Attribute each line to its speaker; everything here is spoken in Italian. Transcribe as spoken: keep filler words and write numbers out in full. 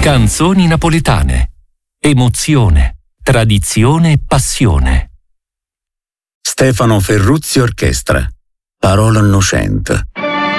Speaker 1: Canzoni napoletane. Emozione, tradizione e passione.
Speaker 2: Stefano Ferruzzi Orchestra. Parola innocente.